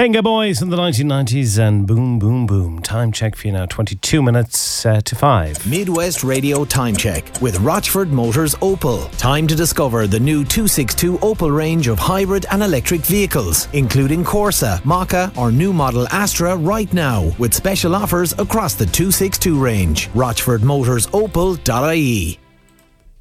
Venga Boys in the 1990s and Boom Boom Boom. Time check for you now, 22 minutes to 5. Midwest Radio Time Check with Rochford Motors Opel. Time to discover the new 262 Opel range of hybrid and electric vehicles, including Corsa, Mach-E or new model Astra right now, with special offers across the 262 range. RochfordMotorsOpel.ie